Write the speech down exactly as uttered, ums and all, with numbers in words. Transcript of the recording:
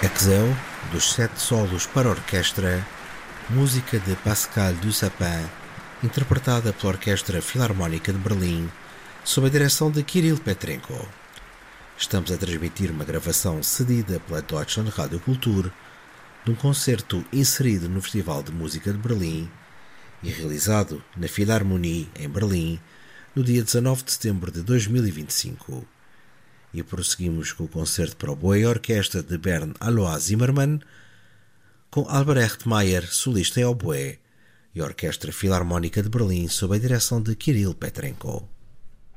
Exeu, dos Sete Solos para Orquestra, música de Pascal Dussapin, interpretada pela Orquestra Filarmónica de Berlim, sob a direção de Kirill Petrenko. Estamos a transmitir uma gravação cedida pela Deutschland Radio Kultur, de um concerto inserido no Festival de Música de Berlim e realizado na Philharmonie, em Berlim, no dia dezanove de setembro de dois mil e vinte e cinco. E prosseguimos com o concerto para oboe e orquestra de Bernd Alois Zimmermann, com Albrecht Meyer, solista em oboe, e a Orquestra Filarmónica de Berlim sob a direção de Kirill Petrenko.